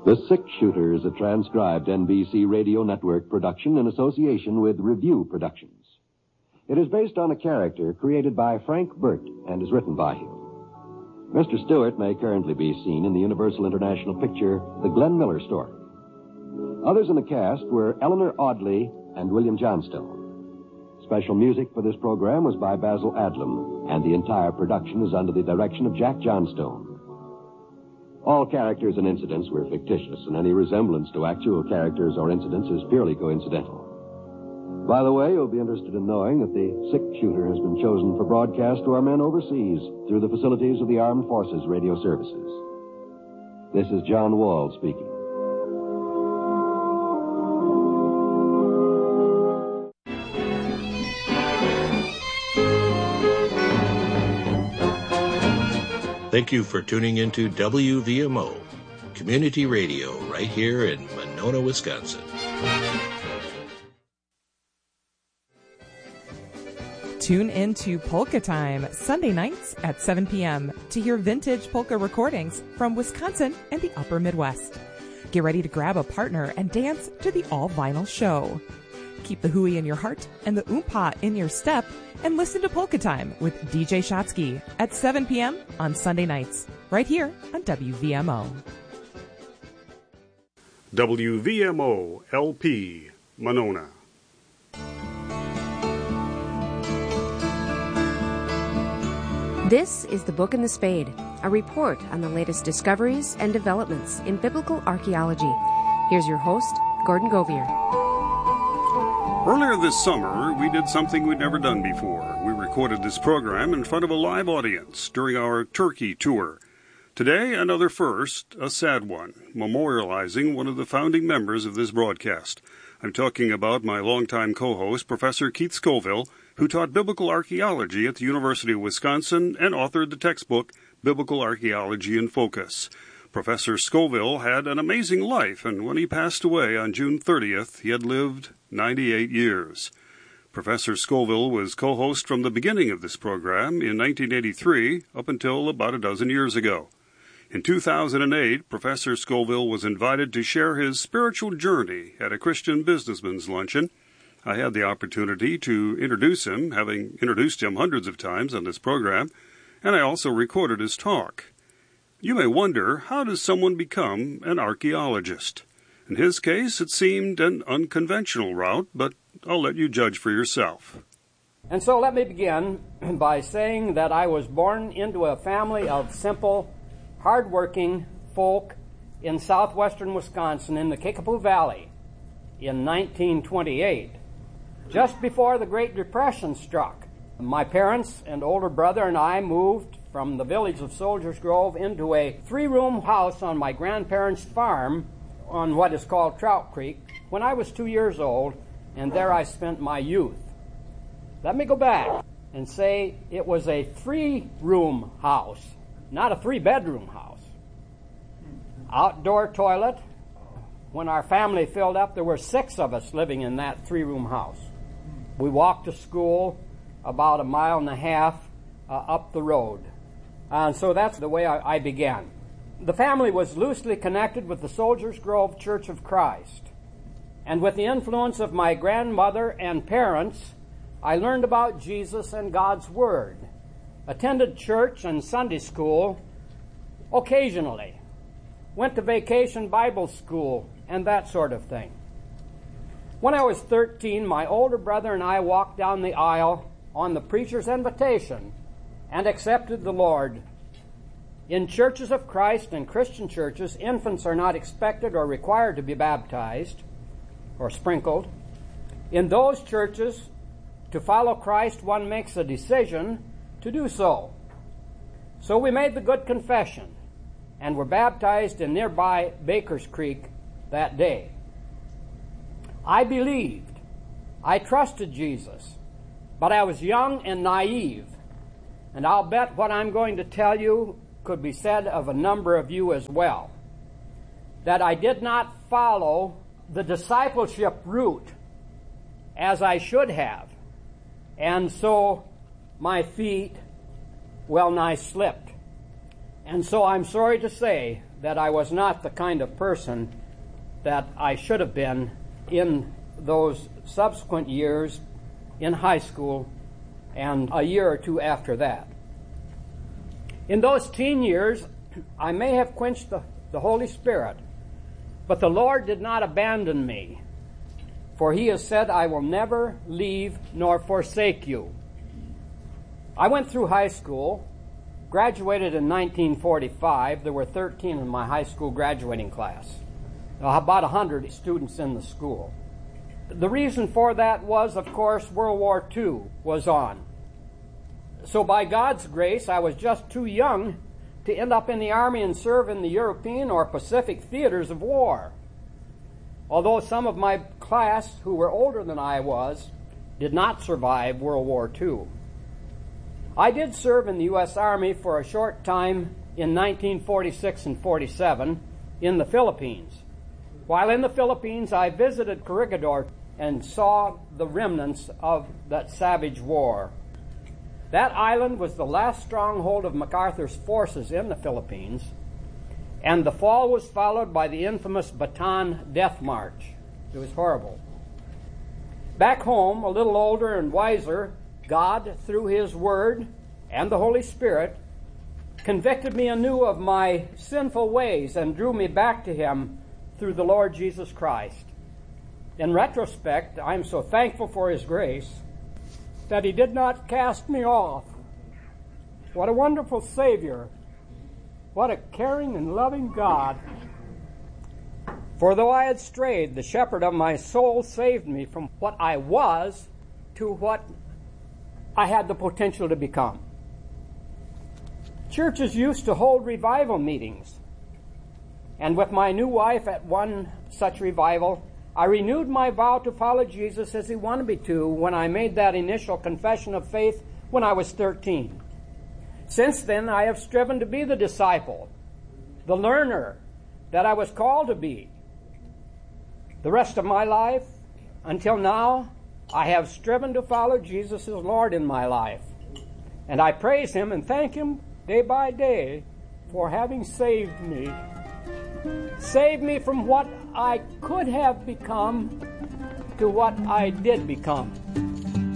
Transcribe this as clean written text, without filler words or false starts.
The Six Shooter is a transcribed NBC Radio Network production in association with Review Productions. It is based on a character created by Frank Burt and is written by him. Mr. Stewart may currently be seen in the Universal International picture, The Glenn Miller Story. Others in the cast were Eleanor Audley and William Johnstone. Special music for this program was by Basil Adlam, and the entire production is under the direction of Jack Johnstone. All characters and incidents were fictitious, and any resemblance to actual characters or incidents is purely coincidental. By the way, you'll be interested in knowing that the Six Shooter has been chosen for broadcast to our men overseas through the facilities of the Armed Forces Radio Services. This is John Wall speaking. Thank you for tuning into WVMO, Community Radio, right here in Monona, Wisconsin. Tune in to Polka Time, Sunday nights at 7 p.m. to hear vintage polka recordings from Wisconsin and the Upper Midwest. Get ready to grab a partner and dance to the all-vinyl show. Keep the hooey in your heart and the oompa in your step and listen to Polka Time with DJ Shotsky at 7 p.m. on Sunday nights, right here on WVMO. WVMO LP, Monona. This is The Book and the Spade, a report on the latest discoveries and developments in biblical archaeology. Here's your host, Gordon Govier. Earlier this summer, we did something we'd never done before. We recorded this program in front of a live audience during our Turkey tour. Today, another first, a sad one, memorializing one of the founding members of this broadcast. I'm talking about my longtime co-host, Professor Keith Scoville, who taught biblical archaeology at the University of Wisconsin and authored the textbook Biblical Archaeology in Focus. Professor Scoville had an amazing life, and when he passed away on June 30th, he had lived 98 years. Professor Scoville was co-host from the beginning of this program in 1983 up until about a dozen years ago. In 2008, Professor Scoville was invited to share his spiritual journey at a Christian businessman's luncheon. I had the opportunity to introduce him, having introduced him hundreds of times on this program, and I also recorded his talk. You may wonder, how does someone become an archaeologist? In his case, it seemed an unconventional route, but I'll let you judge for yourself. And so let me begin by saying that I was born into a family of simple, hard-working folk in southwestern Wisconsin in the Kickapoo Valley in 1928, just before the Great Depression struck. My parents and older brother and I moved from the village of Soldiers Grove into a 3-room house on my grandparents' farm on what is called Trout Creek when I was 2 years old, and there I spent my youth. Let me go back and say it was a 3-room house, not a 3-bedroom house. Outdoor toilet. When our family filled up, there were 6 of us living in that 3-room house. We walked to school about 1.5 miles up the road. And so that's the way I began. The family was loosely connected with the Soldiers Grove Church of Christ. And with the influence of my grandmother and parents, I learned about Jesus and God's Word. Attended church and Sunday school occasionally. Went to vacation Bible school and that sort of thing. When I was 13, my older brother and I walked down the aisle on the preacher's invitation and accepted the Lord. In churches of Christ and Christian churches, infants are not expected or required to be baptized or sprinkled. In those churches, to follow Christ, one makes a decision to do so. So we made the good confession and were baptized in nearby Baker's Creek that day. I believed. I trusted Jesus. But I was young and naive. And I'll bet what I'm going to tell you could be said of a number of you as well. That I did not follow the discipleship route as I should have. And so my feet well nigh slipped. And so I'm sorry to say that I was not the kind of person that I should have been in those subsequent years in high school and a year or two after that. In those teen years, I may have quenched the Holy Spirit, but the Lord did not abandon me, for He has said, I will never leave nor forsake you. I went through high school, graduated in 1945. There were 13 in my high school graduating class, about 100 students in the school. The reason for that was, of course, World War II was on. So by God's grace, I was just too young to end up in the Army and serve in the European or Pacific theaters of war. Although some of my class, who were older than I was, did not survive World War II. I did serve in the U.S. Army for a short time in 1946 and 47 in the Philippines. While in the Philippines, I visited Corregidor and saw the remnants of that savage war. That island was the last stronghold of MacArthur's forces in the Philippines, and the fall was followed by the infamous Bataan Death March. It was horrible. Back home, a little older and wiser, God, through His Word and the Holy Spirit, convicted me anew of my sinful ways and drew me back to Him through the Lord Jesus Christ. In retrospect, I am so thankful for His grace that He did not cast me off. What a wonderful Savior. What a caring and loving God. For though I had strayed, the shepherd of my soul saved me from what I was to what I had the potential to become. Churches used to hold revival meetings. And with my new wife at one such revival, I renewed my vow to follow Jesus as He wanted me to when I made that initial confession of faith when I was 13. Since then, I have striven to be the disciple, the learner that I was called to be. The rest of my life, until now, I have striven to follow Jesus as Lord in my life. And I praise Him and thank Him day by day for having saved me. Saved me from what I could have become to what I did become.